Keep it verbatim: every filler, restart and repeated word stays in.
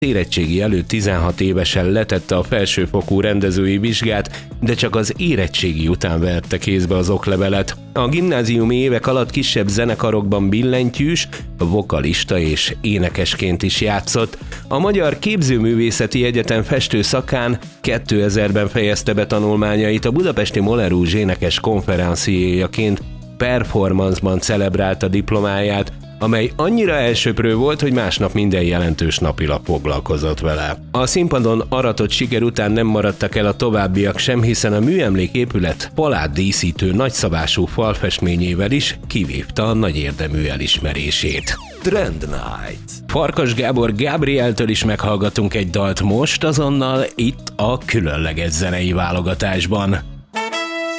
Érettségi előtt tizenhat évesen letette a felsőfokú rendezői vizsgát, de csak az érettségi után vette kézbe az oklevelet. A gimnáziumi évek alatt kisebb zenekarokban billentyűs, vokalista és énekesként is játszott. A Magyar Képzőművészeti Egyetem festő szakán kétezerben fejezte be tanulmányait, a budapesti Moulin Rouge énekes konferenciéjaként performanceban celebrálta diplomáját, amely annyira elsöprő volt, hogy másnap minden jelentős napilap foglalkozott vele. A színpadon aratott siker után nem maradtak el a továbbiak sem, hiszen a műemléképület palát díszítő nagyszabású falfestményével is kivívta a nagy érdemű elismerését. Trend Night. Farkas Gábor Gabrieltől is meghallgatunk egy dalt most, azonnal itt a különleges zenei válogatásban.